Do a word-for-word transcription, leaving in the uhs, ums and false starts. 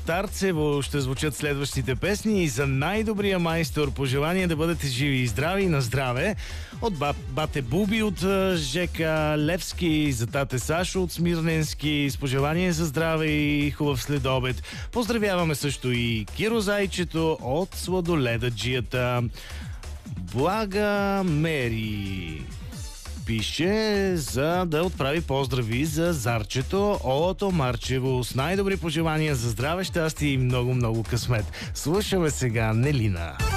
Старцево ще звучат следващите песни и за най-добрия майстор пожелание да бъдете живи и здрави и на здраве от бате Буби от ЖК Левски, за тате Сашо от Смирненски с пожелание за здраве и хубав следобед. Поздравяваме също и Киро Зайчето от Сладоледаджията. Блага Мери пише за да отправи поздрави за Зарчето от Омарчево с най-добри пожелания за здраве, щастие и много-много късмет. Слушаме сега Нелина.